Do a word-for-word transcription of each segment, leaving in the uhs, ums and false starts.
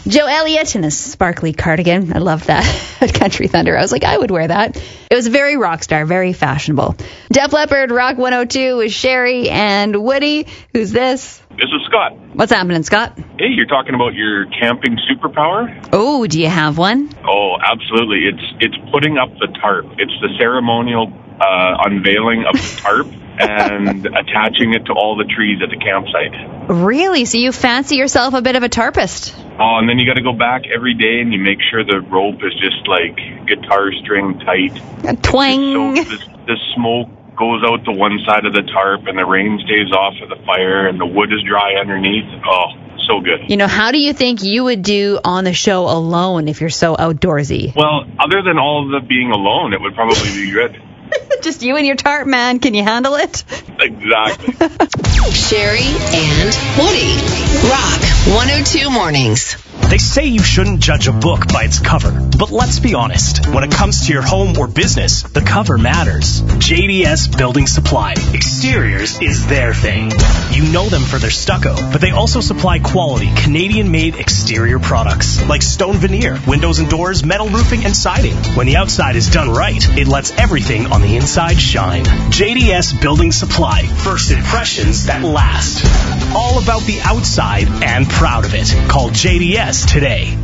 Joe Elliott in a sparkly cardigan. I love that at Country Thunder. I was like, I would wear that. It was very rock star, very fashionable. Def Leppard, Rock one oh two with Sherry and Woody. Who's this? This is Scott. What's happening, Scott? Hey, you're talking about your camping superpower? Oh, do you have one? Oh, absolutely. It's it's putting up the tarp. It's the ceremonial uh, unveiling of the tarp and attaching it to all the trees at the campsite. Really? So you fancy yourself a bit of a tarpist? Oh, and then you got to go back every day and you make sure the rope is just like guitar string tight. A twang. So the, the smoke goes out to one side of the tarp and the rain stays off of the fire and the wood is dry underneath. Oh, so good. You know, how do you think you would do on the show alone if you're so outdoorsy? Well, other than all of the being alone, it would probably be good. Just you and your tarp, man. Can you handle it? Exactly. Sherry and Woody. Rock one oh two Mornings. They say you shouldn't judge a book by its cover, but let's be honest. When it comes to your home or business, the cover matters. J D S Building Supply. Exteriors is their thing. You know them for their stucco, but they also supply quality Canadian-made exterior products like stone veneer, windows and doors, metal roofing, and siding. When the outside is done right, it lets everything on the inside shine. J D S Building Supply. First impressions that last. All about the outside and proud of it. Call J D S today.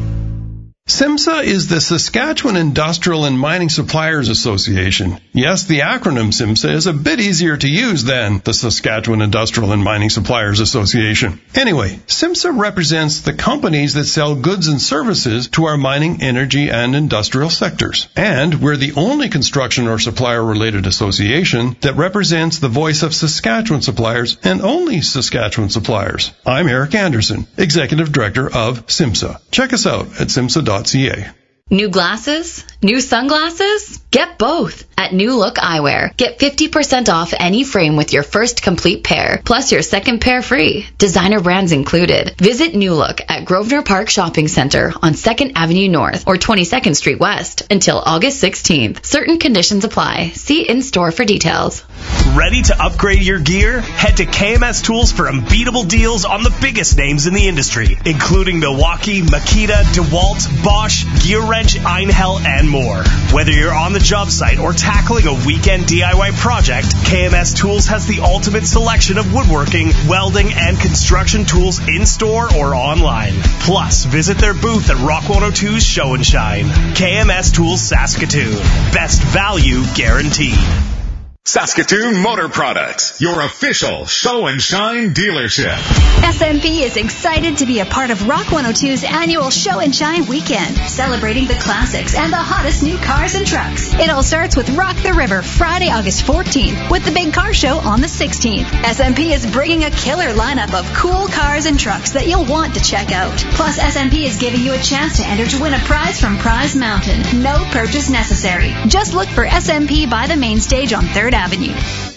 SIMSA is the Saskatchewan Industrial and Mining Suppliers Association. Yes, the acronym SIMSA is a bit easier to use than the Saskatchewan Industrial and Mining Suppliers Association. Anyway, SIMSA represents the companies that sell goods and services to our mining, energy, and industrial sectors. And we're the only construction or supplier-related association that represents the voice of Saskatchewan suppliers and only Saskatchewan suppliers. I'm Eric Anderson, Executive Director of SIMSA. Check us out at simsa dot c a. New glasses? New sunglasses? Get both at New Look Eyewear. Get fifty percent off any frame with your first complete pair, plus your second pair free. Designer brands included. Visit New Look at Grosvenor Park Shopping Centre on second Avenue North or twenty-second Street West until August sixteenth. Certain conditions apply. See in-store for details. Ready to upgrade your gear? Head to K M S Tools for unbeatable deals on the biggest names in the industry, including Milwaukee, Makita, DeWalt, Bosch, Gearwrench, Einhell, and more. Whether you're on the job site or tackling a weekend D I Y project, K M S Tools has the ultimate selection of woodworking, welding, and construction tools in-store or online. Plus, visit their booth at Rock one oh two's Show and Shine. K M S Tools Saskatoon. Best value guaranteed. Saskatoon Motor Products, your official Show and Shine dealership. S M P is excited to be a part of Rock one oh two's annual Show and Shine weekend, celebrating the classics and the hottest new cars and trucks. It all starts with Rock the River, Friday, August fourteenth, with the big car show on the sixteenth. S M P is bringing a killer lineup of cool cars and trucks that you'll want to check out. Plus, S M P is giving you a chance to enter to win a prize from Prize Mountain. No purchase necessary. Just look for S M P by the main stage on third Avenue.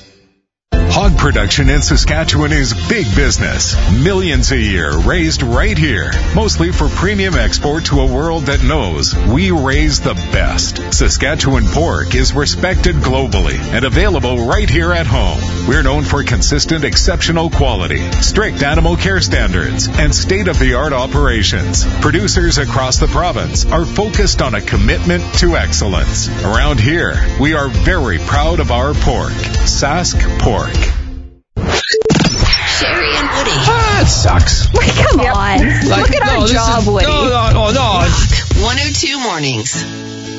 Hog production in Saskatchewan is big business. Millions a year raised right here, mostly for premium export to a world that knows we raise the best. Saskatchewan pork is respected globally and available right here at home. We're known for consistent, exceptional quality, strict animal care standards, and state-of-the-art operations. Producers across the province are focused on a commitment to excellence. Around here, we are very proud of our pork. Sask Pork. Sherry and Woody. Ah, it sucks. Come on. Like, Look at no, our this job, is, Woody. No, no, no, no. Rock one oh two Mornings.